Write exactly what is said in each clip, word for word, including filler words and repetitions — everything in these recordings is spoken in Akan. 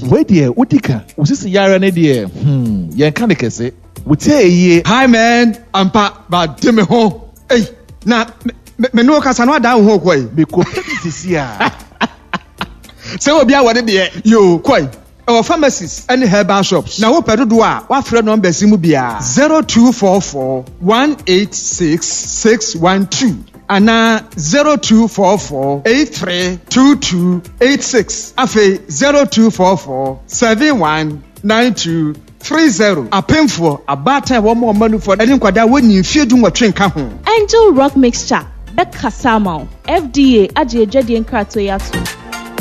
Wait there, Utika. Usisi yara ne there. Hmm. Yan kane kese. Wote ye. Hi man, ampa ba deme ho. Hey, na me me no kasa no da ho kwai. Me ko sisi a. Se obi a wode de yo kwai. Our pharmacies and herbal shops. Now, what do I? What friend number Simubia? Zero two four four one eight six six one two. And now zero two four four eight three two two eight six. Afe zero two four four seven one nine two three zero. A painful a batter one more money for any quada when you feel doing what train come. Angel Rock Mixture. Becca Samo. F D A Aji Jadi and Kratoyasu.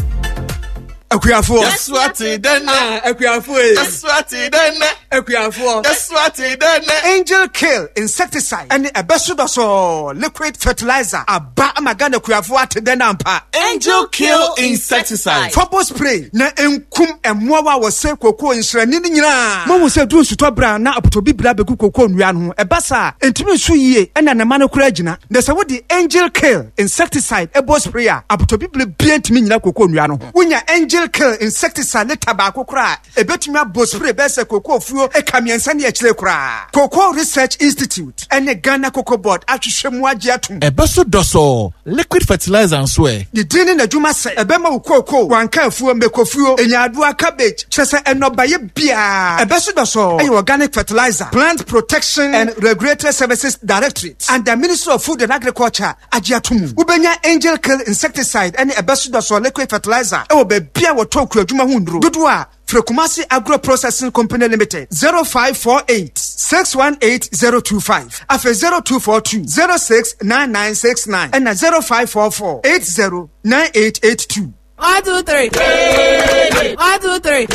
Akuafo. That's what it done. Akuafo. That's what it done. Akuafo. That's what it done. Angel Kill insecticide and a besudoso liquid fertilizer. Aba amagana akuafo atede nampa. Angel Kill insecticide. Fobo spray na enkum emmoa wa se kokoo nsrani ni nyina. Mo wo se du nsuto bra na apotobi bra beku kokoo nua no. Ebasa entimi nsu yie ena na mano kura gina. Na se wo di Angel Kill insecticide ebo spray a apotobi bra bia entimi nyina kokoo nua no. Wonya Angel Kill insecticide le tabako kura ebetumi abo spray be se kokoo fuo ekamiensa ne akire kura. Cocoa Research Institute and Ghana Cocoa Board atwhwemu agye atom. Ebeso doso liquid fertilizer nso e. The dini na dwuma se ebema wo cocoa wanka afuo mekofuo enyaadua cabbage chese enobaye bia. Ebeso doso ayi organic fertilizer Plant Protection and Regulatory Services Directorate and the Ministry of Food and Agriculture agye atom. Ubenya Angel Kill insecticide and ebeso doso liquid fertilizer e wo be bia wo toku adwuma hu nduro. Dodo a Frekumasi Agro Processing Company Limited zero five four eight six one eight zero two five afe zero two four two zero six nine nine six nine and zero five four four eight zero nine eight eight two. One, two, three. One, two, three.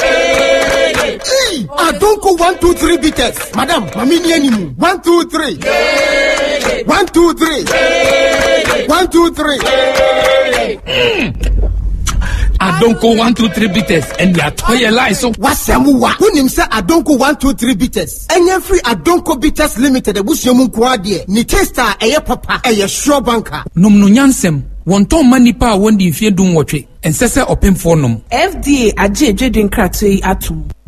Hey, I don't go one, two, three beaters. Madam, mamini animu. One, two, three. One, two, three. One, two, three. I don't go one, two, three beaters and they are toy lies. So what's Samuwa? Who names say I don't go one, two, three beaters? And every I don't go beaters limited. The bush young quadie. Ni tester a ye papa a ye sure banker. Num no yansem. One ton money pa one di fear doom watch and sese open for num. F D A Aji Jadi and Kratoyasu.